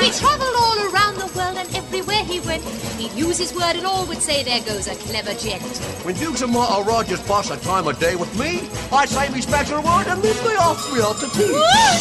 He travelled all around the world, and everywhere he went, he'd use his word and all would say, there goes a clever gent. When Dukes and Martha Rogers pass a time of day with me, I say me special word and leave me off to tea.